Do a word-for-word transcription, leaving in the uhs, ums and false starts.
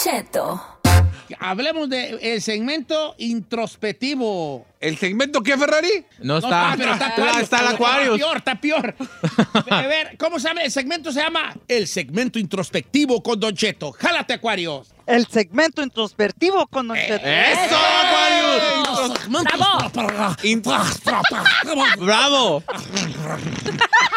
Cheto. Hablemos del segmento introspectivo. ¿El segmento qué, Ferrari? No No está. está, pero está Ah, Aquarius. está el Está Aquarius. peor, está peor. A ver, ¿cómo se llama? El segmento se llama el segmento introspectivo con Don Cheto. ¡Jálate, Aquarius! El segmento introspectivo con Don Cheto. ¡Eso, Aquarius! ¡Bravo! ¡Bravo!